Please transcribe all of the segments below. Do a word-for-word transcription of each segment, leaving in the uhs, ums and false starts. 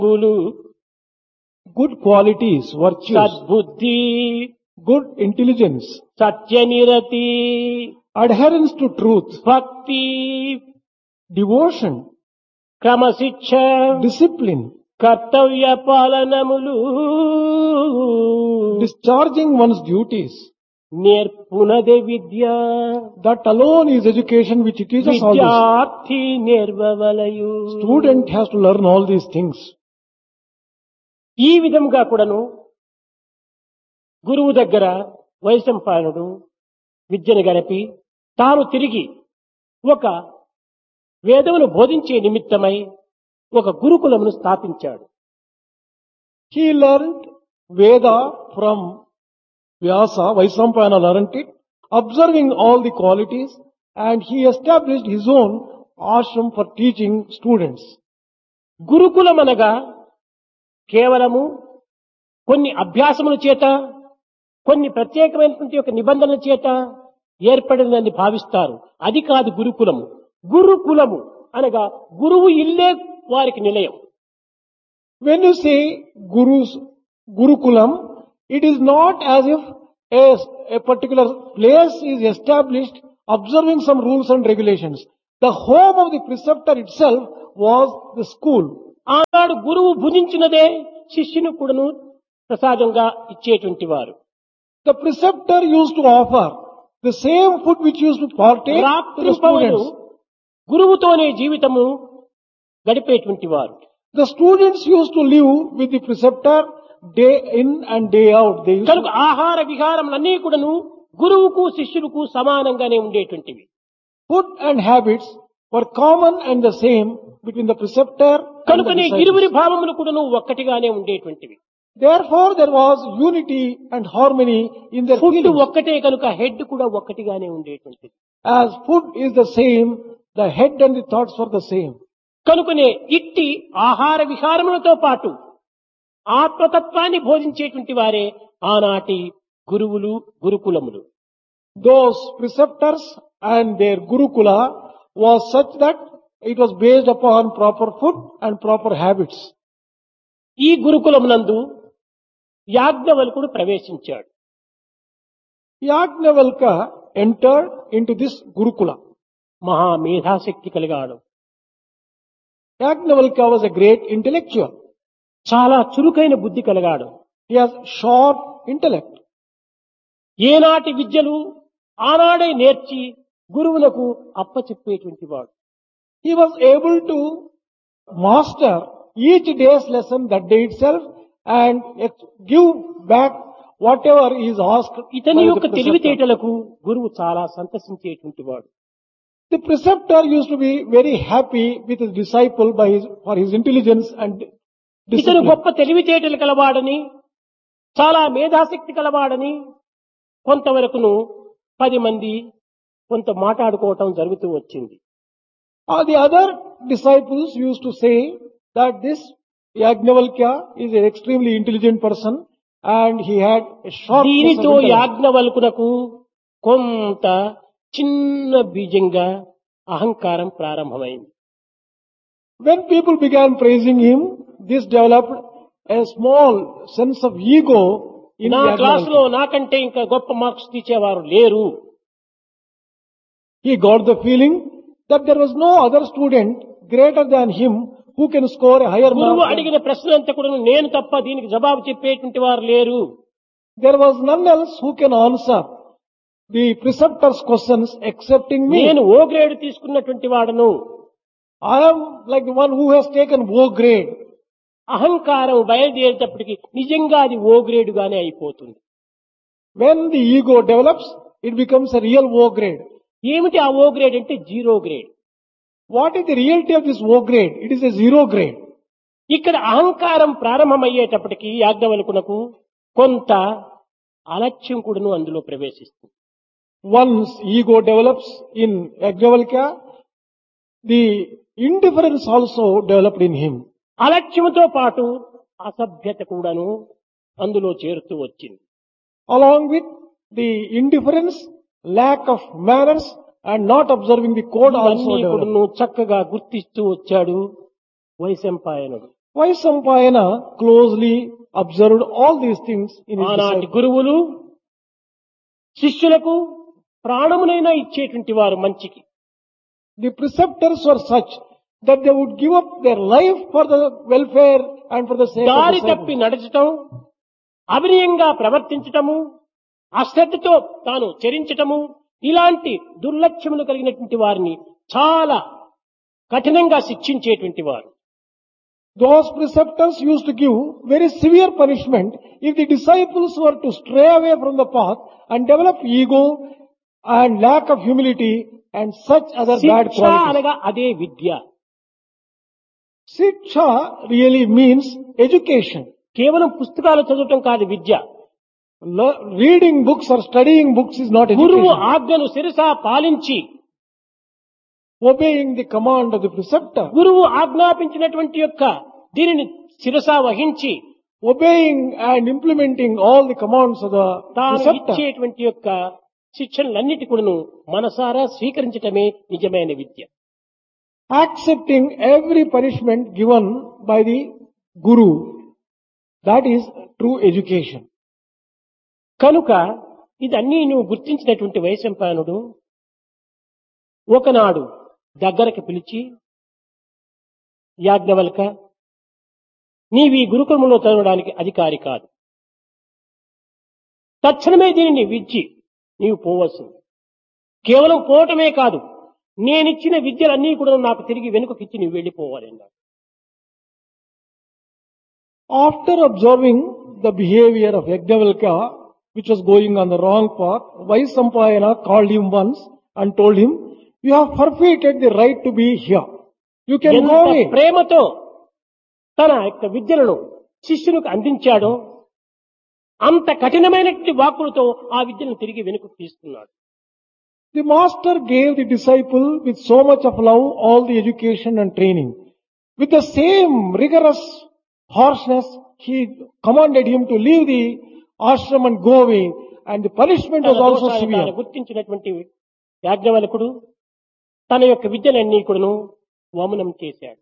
గులు good qualities, virtues, సద్బుద్ధి good intelligence, సత్యనిరతి adherence to truth, భక్తి devotion, క్రమశిక్ష discipline, కర్తవ్య పాలనములు discharging one's duties. నేర్పునదే Vidya That alone is education which teaches all this. విద్యార్థి నేర్వవలయు Student has to learn all these things. ఈ విధంగా కూడాను గురువు దగ్గర వైశంపాయనుడు విద్యను గడిపి తాను తిరిగి ఒక వేదమును బోధించే నిమిత్తమై ఒక గురుకులమును స్థాపించాడు. He learned Veda from Vyasa, Vaisampayana learned it, observing all the qualities, and he established his own ashram for teaching students. గురుకులమనగా కేవలము కొన్ని అభ్యాసముల చేత కొన్ని ప్రత్యేకమైనటువంటి ఒక నిబంధనల చేత ఏర్పడిందని భావిస్తారు. అది కాదు గురుకులము. గురుకులము అనగా గురువు ఇల్లే వారికి నిలయం. When you say Guru's Gurukulam, it is not as if a, a particular place is established observing some rules and regulations. The home of the preceptor itself was the school. ఆనాడు గురువు భుజించినదే శిష్యుని కూడాను ప్రసాదంగా ఇచ్చేటువంటి వారు. The preceptor used to offer the same food which used to partake to the రాత్రింపవలు students. గురువుతోనే జీవితము గడిపేటువంటి వారు. The students used to live with the preceptor day in and day out. They used కనుక to, ఆహార విహారములన్నీ కూడాను గురువుకు శిష్యులకు సమానంగానే ఉండేటువంటివి. food and habits were common and the same between the preceptor and the కనుకనే disciples. ఇరువురి భావములు కూడాను ఒక్కటిగానే ఉండేటువంటివి. Therefore, there was unity and harmony in their food feelings. ఒక్కటే కనుక హెడ్ కూడా ఒక్కటిగానే ఉండేటువంటిది. As food is the same, the head and the thoughts were the same. కనుకనే ఇట్టి ఆహార విహారములతో పాటు ఆత్మతత్వాన్ని బోధించేటువంటి వారే ఆనాటి గురువులు గురుకులములు. Those preceptors and their Gurukula was such that it was based upon proper food and proper habits. ఈ గురుకులమునందు యాజ్ఞవల్కుడు ప్రవేశించాడు. Yajnavalkya entered into this Gurukula. మహా మేధాశక్తి కలిగాడు. Yajnavalkya was a great intellectual. చాలా చురుకైన బుద్ధి కలిగాడు. He has sharp intellect. ఏనాటి విద్యలు ఆనాడే నేర్చి గురువులకు అప్పచెప్పేటువంటి వాడు. He was able to master each day's lesson that day itself and ex- give back whatever is asked. ఇతని by the యొక్క preceptor. తెలివితేటలకు గురువు చాలా సంతసించేటువంటి వాడు. The preceptor used to be very happy with his disciple by his, for his intelligence and ఇతను discipline. గొప్ప తెలివితేటలు కలవాడని చాలా మేధాశక్తి కలవాడని కొంతవరకును పది మంది కొంత మాట్లాడుకోవటం జరుగుతూ వచ్చింది. Uh, the other disciples used to say that this Yajnavalkya is an extremely intelligent person and he had a sharp దీనితో intellect. యాజ్ఞవల్కునకు కొంత చిన్న బీజంగా అహంకారం ప్రారంభమైంది. When people began praising him, this developed a small sense of ego in నా క్లాసులో Yajnavalkya. నాకంటే ఇంకా గొప్ప మార్క్స్ తీసేవారు లేరు. He got the feeling that there was no other student greater than him who can score a higher గురువు mark. అడిగిన ప్రశ్నలంతా కూడా నేను తప్ప దీనికి జవాబు చెప్పేటువంటి వారు లేరు. There was none else who can answer the preceptor's questions excepting me. నేను ఓ గ్రేడ్ తీసుకున్నటువంటి వాడను. I am like the one who has taken O grade. అహంకారం బయలుదేరేటప్పటికి నిజంగా అది ఓ గ్రేడుగానే అయిపోతుంది. When the ego develops, it becomes a real O grade. ఏమిటి ఆ ఓ grade అంటే zero grade. What is the reality of this O grade? It is a zero grade. ఇక్కడ అహంకారం ప్రారంభమయ్యేటప్పటికి యాజ్ఞవల్కునకు కొంత అలక్ష్యం కూడాను అందులో ప్రవేశిస్తుంది. Once ego develops in Yajnavalkya, the indifference also developed in him. అలక్ష్యంతో పాటు అసభ్యత కూడాను అందులో చేరుతూ వచ్చింది. Along with the indifference, lack of manners and not observing the code also ఇవన్నీ developed. కూడాను చక్కగా గుర్తిస్తూ వచ్చాడు వైశంపాయనుడు. Vaisampayana closely observed all these things in his ఆనాటి disciples. గురువులు శిష్యులకు ప్రాణమునైనా ఇచ్చేటువంటి వారు మంచికి. The preceptors were such that they would give up their life for the welfare and for the sake of దారి the తప్పి disciples. నడచటం, అవినయంగా ప్రవర్తించటము, అశ్రద్ధతో తాను చరించటము, ఇలాంటి దుర్లక్ష్యములు కలిగినటువంటి వారిని చాలా కఠినంగా శిక్షించేటువంటి వారు. Those preceptors used to give very severe punishment if the disciples were to stray away from the path and develop ego and lack of humility and such other bad శిక్ష qualities. అనగా అదే విద్య. Siksha really means education. కేవలం పుస్తకాలు చదవటం కాదు విద్య. Le- Reading books or studying books is not గురువు education. ఆజ్ఞను శిరసా పాలించి, Obeying the command of the preceptor, గురువు ఆజ్ఞాపించినటువంటి యొక్క దీనిని శిరసా వహించి obeying and implementing all the commands of the తాను preceptor, ఇచ్చేటువంటి యొక్క శిక్షణలన్నిటి కూడాను మనసారా స్వీకరించటమే నిజమైన విద్య. accepting every punishment given by the guru. That is true education. కనుక ఇదన్నీ నువ్వు గుర్తించినటువంటి వైశంపాయనుడు ఒకనాడు దగ్గరకు పిలిచి, యాజ్ఞవల్క, నీవి గురుకులంలో చదవడానికి అధికారి కాదు. తక్షణమే దీనిని విడిచి నీవు పోవలసింది. కేవలం పోవటమే కాదు, నేనిచ్చిన విద్యలన్నీ కూడా నాకు తిరిగి వెనుకకిచ్చి నీవు వెళ్ళిపోవాలి అన్నాడు. After observing the behavior of Yajnavalkya, which was going on the wrong path, Vaisampayana called him once and told him, you have forfeited the right to be here. You can ఎంత go away. ప్రేమతో తన యొక్క విద్యలను శిష్యునికి అందించాడో అంత కఠినమైనటువంటి వాక్కులతో ఆ విద్యను తిరిగి వెనుక తీసుకున్నాడు. The master gave the disciple with so much of love all the education and training. With the same rigorous harshness, he commanded him to leave the ashram and go away, and the punishment was తన also దోషాలను తాను severe. గుర్తించినటువంటి యాజ్ఞవల్కుడు తన యొక్క విద్యలన్నీ కూడాను వమనం చేశాడు.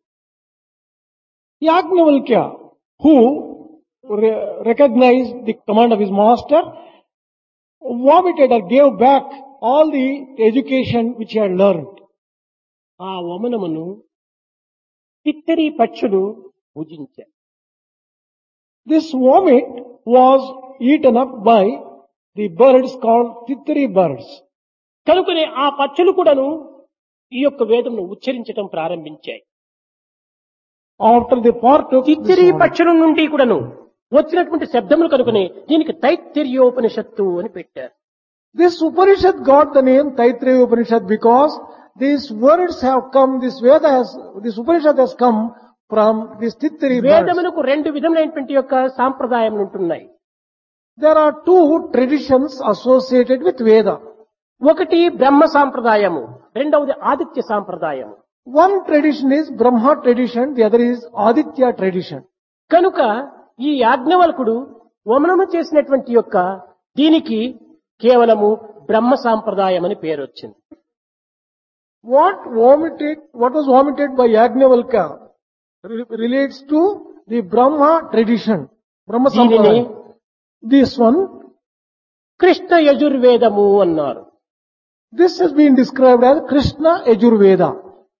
Yajnavalkya, who re- recognized the command of his master, vomited or gave back all the education which he had learned. ఆ వమనమును తిత్తరి పక్షులు భుజించారు. This vomit was eaten up by the birds called Tittari birds. కనుకనే ఆ పక్షులు కూడాను ఈ యొక్క వేదమును ఉచ్చరించడం ప్రారంభించాయి. After they partook this తిత్తిరి vomit, పక్షుల నుండి కూడాను వచ్చినటువంటి శబ్దములు కనుకనే దీనికి తైత్తిర్యోపనిషత్తు అని పెట్టారు. this Upanishad got the name Taittiriya Upanishad because these words have come, this Veda has, this Upanishad has come from these Tittari birds. వేదమునకు రెండు విధములైనటువంటి యొక్క సాంప్రదాయములు ఉంటున్నాయి. There are two traditions associated with Veda. ఒకటి బ్రహ్మ సాంప్రదాయము, రెండవది Aditya సాంప్రదాయము. One tradition is Brahma tradition, the other is Aditya tradition. కనుక ఈ యాజ్ఞవల్కుడు వమనము చేసినటువంటి యొక్క దీనికి కేవలము బ్రహ్మ సాంప్రదాయం అని పేరు వచ్చింది. What vomited, what was vomited by Yajnavalkya re- relates to the Brahma tradition, Brahma దీనిని Sampradaya. This one, కృష్ణ యజుర్వేదము అన్నారు. this has been described as Krishna Yajurveda.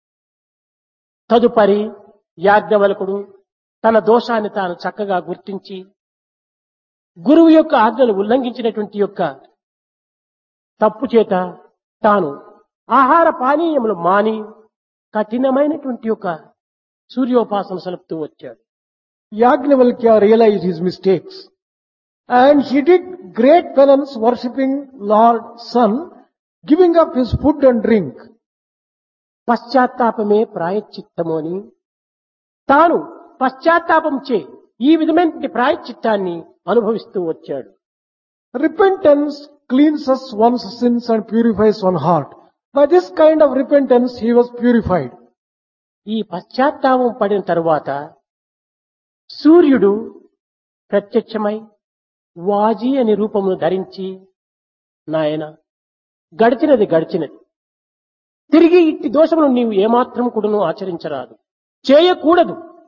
తదుపరి యాజ్ఞవల్కుడు తన దోషాన్ని తాను చక్కగా గుర్తించి గురువు యొక్క ఆజ్ఞను ఉల్లంఘించినటువంటి యొక్క తప్పు చేత తాను ఆహార పానీయములు మాని కఠినమైనటువంటి యొక్క సూర్యోపాసన సలుపుతూ వచ్చాడు. Yajnavalkya realized his mistakes and he did great penance worshipping Lord Sun, giving up his food and drink. పశ్చాత్తాపమే ప్రాయశ్చిత్తము అని తాను పశ్చాత్తాపం చే ఈ విధమైన ప్రాయశ్చిత్తాన్ని అనుభవిస్తూ వచ్చాడు. Repentance cleanses one's sins and purifies one's heart. By this kind of repentance he was purified. ఈ పశ్చాత్తాపం పడిన తరువాత సూర్యుడు ప్రత్యక్షమై వాజీ అనే రూపమును ధరించి, నాయన గడిచినది గడిచినది, తిరిగి ఇట్టి దోషమును నీవు ఏమాత్రం కూడాను ఆచరించరాదు, చేయకూడదు.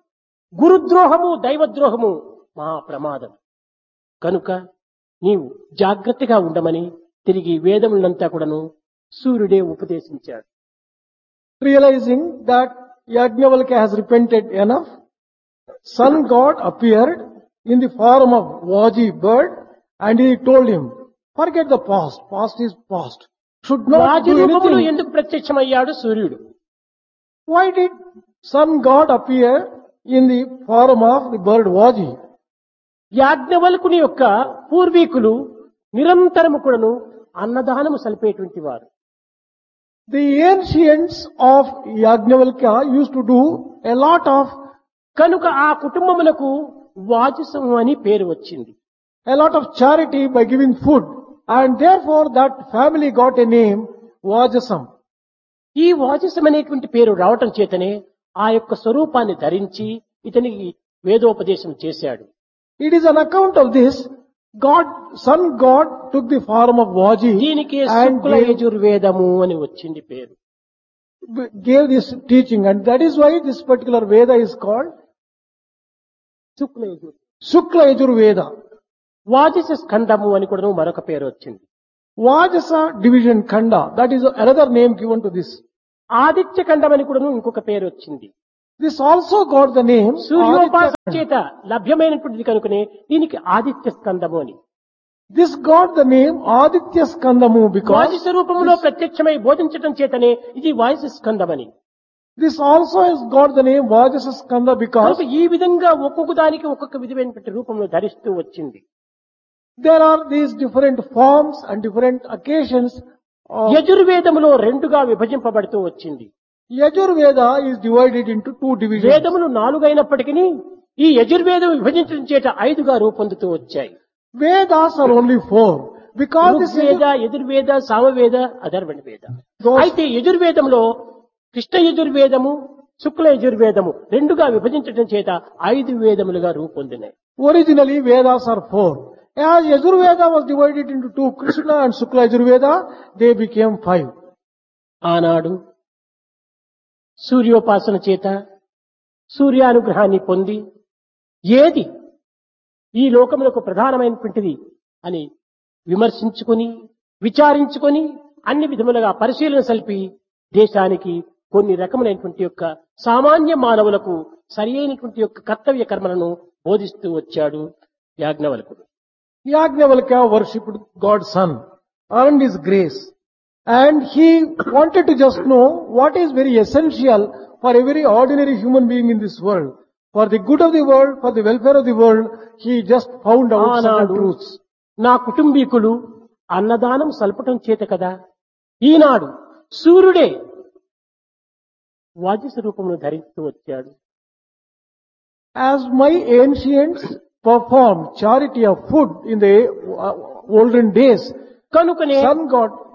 గురుద్రోహము దైవద్రోహము మహా ప్రమాదం. కనుక నీవు జాగ్రత్తగా ఉండమని తిరిగి వేదములంతా కూడాను సూర్యుడే ఉపదేశించాడు. Realizing that Yajnavalkya has repented enough, sun god appeared in the form of Vaji bird and he told him, forget the past, past is past. Should not Vaji do రూపములో anything. ఎందుకు ప్రత్యక్షమయ్యాడు సూర్యుడు? Why did sun god appear in the form of the bird Vaji? యాజ్ఞవల్కుని యొక్క పూర్వీకులు నిరంతరము కూడాను అన్నదానము సలిపేటువంటి వారు. The ancients of Yajnavalkya used to do a lot of, కనుక ఆ కుటుంబములకు వాజసము అని పేరు వచ్చింది. a lot of charity by giving food and therefore that family got a name Vajasam. ఈ వాజసం అనేటువంటి పేరు రావటం చేతనే ఆ యొక్క స్వరూపాన్ని ధరించి ఇతనికి వేదోపదేశం చేశాడు. It is on account of this, God, sun god took the form of Vaji దీనికి and శుక్ల gave, యజుర్వేదము అని వచ్చింది పేరు. gave this teaching and that is why this particular Veda is called Shukla Yajur Shukla Yajur Veda. వాజస స్కందము అని కూడా మరొక పేరు వచ్చింది. Vajasa division Khanda, that is another name given to this. Aditya ఖండం అని కూడా ఇంకొక పేరు వచ్చింది. This also got the name సూర్యోపాసన Aditya. చేత లభ్యమైనటువంటిది కనుకనే దీనికి ఆదిత్య స్కందము అని. This got the name Aditya Skandamu because వాజస రూపంలో ప్రత్యక్షమై బోధించటం చేతనే ఇది వాజస స్కందమని. this also has got the name Vajasa Skanda because కనుక ఈ విధంగా ఒక్కొక్క దానికి ఒక్కొక్క విధమైనటువంటి రూపంలో ధరిస్తూ వచ్చింది. there are these different forms and different occasions of యజుర్వేదములో రెండుగా విభజింపబడుతూ వచ్చింది. Yajur Veda is divided into two divisions. వేదములు నాలుగైనప్పటికీ ఈ యజుర్వేదం విభజించడం చేత ఐదుగా రూపొందుతూ వచ్చాయి. Vedas are only four because this Rigveda, is Yajurveda, Samaveda, అధర్వణ వేద. Those- అయితే యజుర్వేదంలో కృష్ణ యజుర్వేదము, శుక్ల యజుర్వేదము రెండుగా విభజించడం చేత ఐదు వేదములుగా రూపొందినాయి. originally Vedas are four. As Yajur Veda was divided into two, Krishna and Shukla Yajur Veda, they became five. ఆనాడు సూర్యోపాసన చేత సూర్యానుగ్రహాన్ని పొంది ఏది ఈ లోకములకు ప్రధానమైనటువంటిది అని విమర్శించుకొని విచారించుకొని అన్ని విధములుగా పరిశీలన సల్పి దేశానికి కొన్ని రకములైనటువంటి యొక్క సామాన్య మానవులకు సరి అయినటువంటి యొక్క కర్తవ్య కర్మలను బోధిస్తూ వచ్చాడు యాజ్ఞవల్కుడు. Yajnavalkya worshipped God's son, earned his grace, and he wanted to just know what is very essential for every ordinary human being in this world. For the good of the world, for the welfare of the world, he just found out certain ఆనాడు truths. నా కుటుంబీకులు అన్నదానం సల్పటం చేత కదా ఈనాడు సూర్యుడే వాజస రూపంలో ధరిస్తూ వచ్చాడు. As my ancients performed charity of food in the uh, olden days, కనుకనే sun god